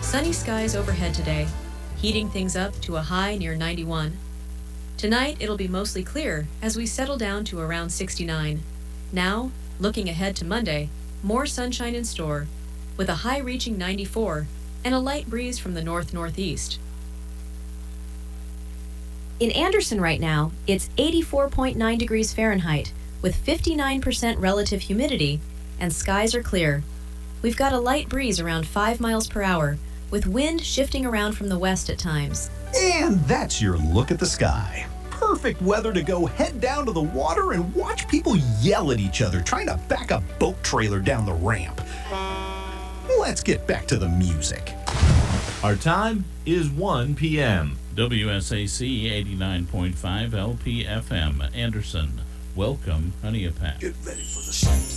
Sunny skies overhead today, heating things up to a high near 91. Tonight, it'll be mostly clear as we settle down to around 69. Now, looking ahead to Monday, more sunshine in store, with a high reaching 94 and a light breeze from the north-northeast. In Anderson right now, it's 84.9 degrees Fahrenheit, with 59% relative humidity, and skies are clear. We've got a light breeze around 5 miles per hour, with wind shifting around from the west at times. And that's your look at the sky. Perfect weather to go head down to the water and watch people yell at each other trying to back a boat trailer down the ramp. Let's get back to the music. Our time is 1 p.m. WSAC 89.5 LPFM, Anderson. Welcome, Honeypack. Get ready for the